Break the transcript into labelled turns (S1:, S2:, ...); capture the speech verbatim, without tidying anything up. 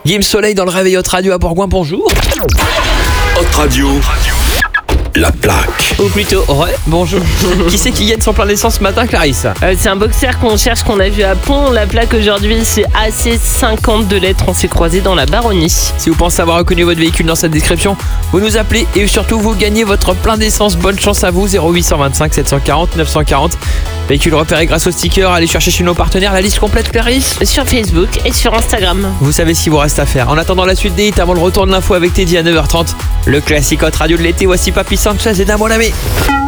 S1: Guillaume Soleil dans le réveil Hot Radio à Bourgoin, bonjour.
S2: Hot Radio, la plaque.
S1: Ou plutôt, ouais, bonjour. Qui c'est qui gagne son plein d'essence ce matin, Clarisse?
S3: Euh, c'est un boxer qu'on cherche, qu'on a vu à Pont. La plaque aujourd'hui, c'est A C cinquante-deux lettres. On s'est croisé dans la Baronnie.
S1: Si vous pensez avoir reconnu votre véhicule dans cette description, vous nous appelez et surtout vous gagnez votre plein d'essence. Bonne chance à vous, zéro huit cent vingt-cinq sept cent quarante neuf cent quarante. Véhicule repéré grâce au sticker, allez chercher chez nos partenaires la liste complète, Clarisse.
S3: Sur Facebook et sur Instagram.
S1: Vous savez ce qu'il vous reste à faire. En attendant la suite des hits, avant le retour de l'info avec Teddy à neuf heures trente, le classique Hot Radio de l'été, voici Papy Sanchez et D'un Mon Ami.